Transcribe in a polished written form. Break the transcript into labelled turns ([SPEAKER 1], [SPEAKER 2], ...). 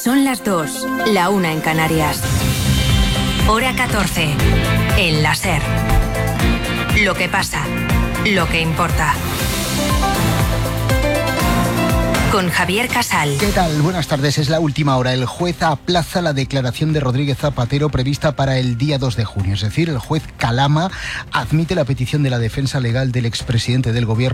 [SPEAKER 1] Son las 2, la 1 en Canarias. Hora 14, en la SER. Lo que pasa, lo que importa. Con Javier Casal.
[SPEAKER 2] ¿Qué tal? Buenas tardes. Es la última hora. El juez aplaza la declaración de Rodríguez Zapatero prevista para el día 2 de junio. Es decir, el juez Calama admite la petición de la defensa legal del expresidente del gobierno